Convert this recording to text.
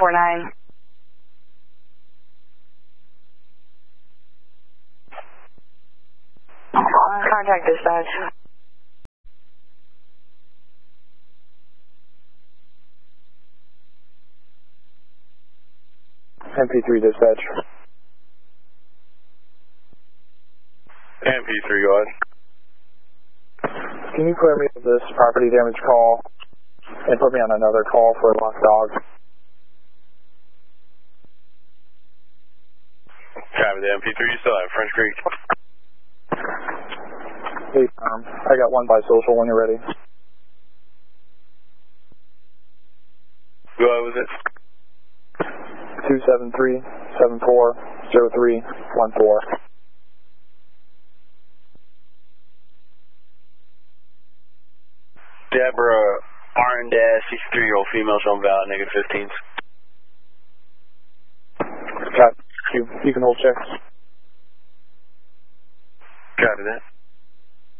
949. Contact dispatch. MP3 dispatch. MP3, go ahead. Can you clear me of this property damage call and put me on another call for a lost dog? Copy the MP3, you still have French Creek. Hey, I got one by social when you're ready. Go ahead with it. 273-740314. Deborah Arndash, 63-year-old female, showing valid, -15s. Got you. You can hold checks. Copy that.